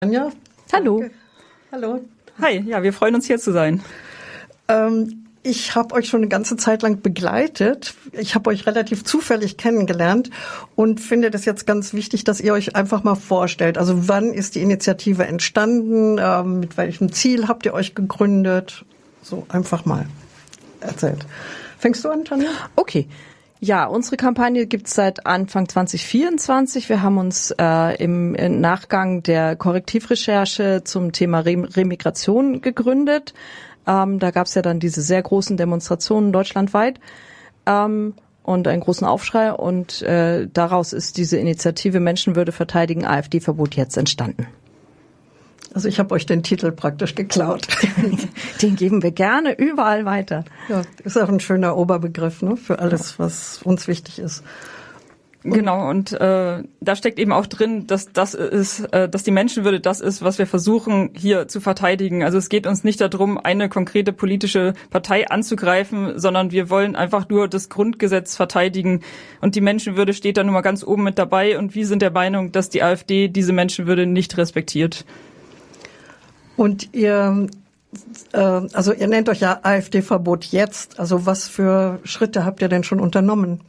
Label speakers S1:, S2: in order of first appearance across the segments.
S1: Anja.
S2: Hallo.
S1: Danke. Hallo.
S2: Hi, ja, wir freuen uns hier zu sein.
S1: Ich habe euch schon eine ganze Zeit lang begleitet. Ich habe euch relativ zufällig kennengelernt und finde das jetzt ganz wichtig, dass ihr euch einfach mal vorstellt. Also wann ist die Initiative entstanden? Mit welchem Ziel habt ihr euch gegründet? So einfach mal erzählt. Fängst du an, Tanja?
S2: Okay. Ja, unsere Kampagne gibt's seit Anfang 2024. Wir haben uns im Nachgang der Korrektivrecherche zum Thema Remigration gegründet. Da gab's ja dann diese sehr großen Demonstrationen deutschlandweit und einen großen Aufschrei. Und daraus ist diese Initiative Menschenwürde verteidigen, AfD-Verbot jetzt entstanden.
S1: Also ich habe euch den Titel praktisch geklaut.
S2: Den geben wir gerne überall weiter.
S1: Ja, ist auch ein schöner Oberbegriff, ne, für alles, was uns wichtig ist.
S3: Genau, und da steckt eben auch drin, dass die Menschenwürde das ist, was wir versuchen hier zu verteidigen. Also es geht uns nicht darum, eine konkrete politische Partei anzugreifen, sondern wir wollen einfach nur das Grundgesetz verteidigen. Und die Menschenwürde steht da nun mal ganz oben mit dabei. Und wir sind der Meinung, dass die AfD diese Menschenwürde nicht respektiert.
S1: Und ihr nennt euch ja AfD-Verbot jetzt. Also was für Schritte habt ihr denn schon unternommen?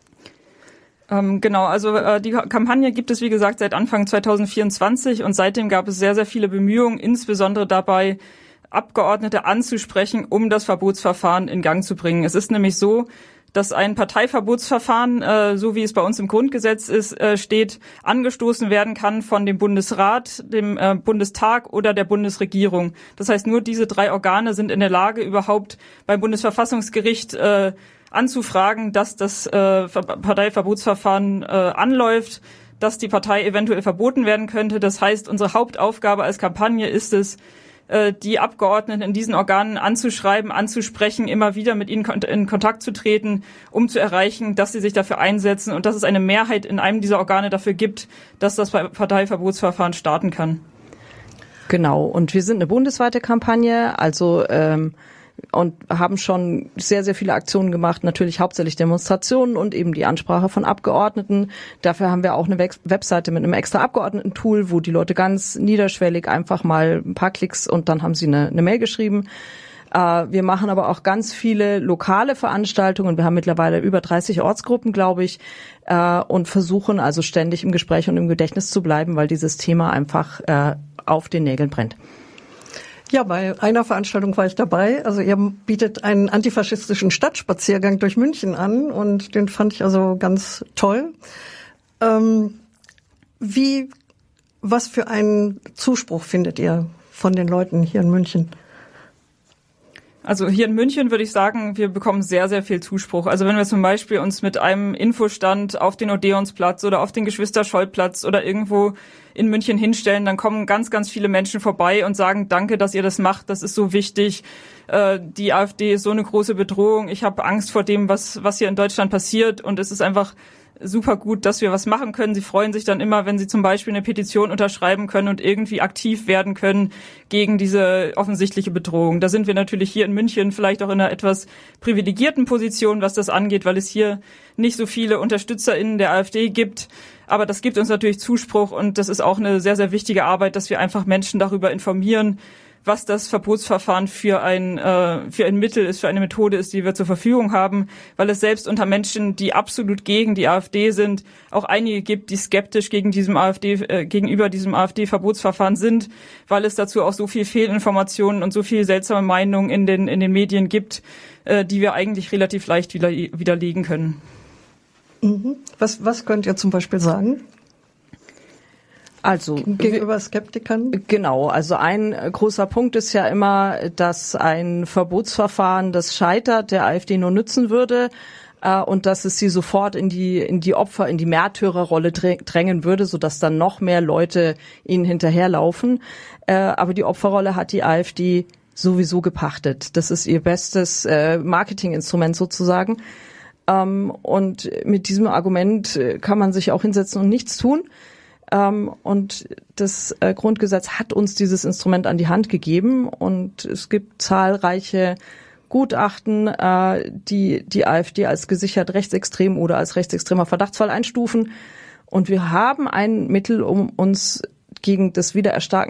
S3: Genau, also die Kampagne gibt es, wie gesagt, seit Anfang 2024 und seitdem gab es sehr, sehr viele Bemühungen, insbesondere dabei, Abgeordnete anzusprechen, um das Verbotsverfahren in Gang zu bringen. Es ist nämlich so, dass ein Parteiverbotsverfahren, so wie es bei uns im Grundgesetz ist, steht, angestoßen werden kann von dem Bundesrat, dem Bundestag oder der Bundesregierung. Das heißt, nur diese drei Organe sind in der Lage, überhaupt beim Bundesverfassungsgericht anzufragen, dass das Parteiverbotsverfahren anläuft, dass die Partei eventuell verboten werden könnte. Das heißt, unsere Hauptaufgabe als Kampagne ist es, die Abgeordneten in diesen Organen anzuschreiben, anzusprechen, immer wieder mit ihnen in Kontakt zu treten, um zu erreichen, dass sie sich dafür einsetzen und dass es eine Mehrheit in einem dieser Organe dafür gibt, dass das Parteiverbotsverfahren starten kann.
S2: Genau, und wir sind eine bundesweite Kampagne, also und haben schon sehr, sehr viele Aktionen gemacht, natürlich hauptsächlich Demonstrationen und eben die Ansprache von Abgeordneten. Dafür haben wir auch eine Webseite mit einem extra Abgeordneten-Tool, wo die Leute ganz niederschwellig einfach mal ein paar Klicks und dann haben sie eine Mail geschrieben. Wir machen aber auch ganz viele lokale Veranstaltungen. Wir haben mittlerweile über 30 Ortsgruppen, glaube ich, und versuchen also ständig im Gespräch und im Gedächtnis zu bleiben, weil dieses Thema einfach auf den Nägeln brennt.
S1: Ja, bei einer Veranstaltung war ich dabei. Also ihr bietet einen antifaschistischen Stadtspaziergang durch München an und den fand ich also ganz toll. Was für einen Zuspruch findet ihr von den Leuten hier in München?
S3: Also hier in München würde ich sagen, wir bekommen sehr, sehr viel Zuspruch. Also wenn wir zum Beispiel uns mit einem Infostand auf den Odeonsplatz oder auf den Geschwister-Scholl-Platz oder irgendwo in München hinstellen, dann kommen ganz, ganz viele Menschen vorbei und sagen, danke, dass ihr das macht, das ist so wichtig. Die AfD ist so eine große Bedrohung. Ich habe Angst vor dem, was hier in Deutschland passiert und es ist einfach super gut, dass wir was machen können. Sie freuen sich dann immer, wenn sie zum Beispiel eine Petition unterschreiben können und irgendwie aktiv werden können gegen diese offensichtliche Bedrohung. Da sind wir natürlich hier in München vielleicht auch in einer etwas privilegierten Position, was das angeht, weil es hier nicht so viele UnterstützerInnen der AfD gibt. Aber das gibt uns natürlich Zuspruch und das ist auch eine sehr, sehr wichtige Arbeit, dass wir einfach Menschen darüber informieren, was das Verbotsverfahren für ein Mittel ist, für eine Methode ist, die wir zur Verfügung haben, weil es selbst unter Menschen, die absolut gegen die AfD sind, auch einige gibt, die skeptisch gegenüber diesem AfD-Verbotsverfahren sind, weil es dazu auch so viel Fehlinformationen und so viel seltsame Meinungen in den Medien gibt, die wir eigentlich relativ leicht widerlegen können.
S1: Mhm. Was könnt ihr zum Beispiel sagen?
S2: Also
S1: gegenüber Skeptikern?
S2: Genau, also ein großer Punkt ist ja immer, dass ein Verbotsverfahren, das scheitert, der AfD nur nützen würde und dass es sie sofort in die Märtyrerrolle drängen würde, sodass dann noch mehr Leute ihnen hinterherlaufen. Aber die Opferrolle hat die AfD sowieso gepachtet. Das ist ihr bestes Marketinginstrument sozusagen. Und mit diesem Argument kann man sich auch hinsetzen und nichts tun. Und das Grundgesetz hat uns dieses Instrument an die Hand gegeben und es gibt zahlreiche Gutachten, die die AfD als gesichert rechtsextrem oder als rechtsextremer Verdachtsfall einstufen. Und wir haben ein Mittel, um uns gegen das Wiedererstarken